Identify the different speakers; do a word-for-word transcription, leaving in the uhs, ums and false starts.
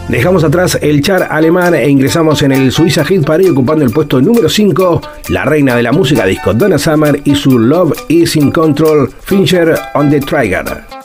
Speaker 1: Dejamos atrás el chart alemán e ingresamos en el Suiza Hit Parade, ocupando el puesto número cinco, la reina de la música disco Donna Summer y su Love is in Control, Finger on the Trigger.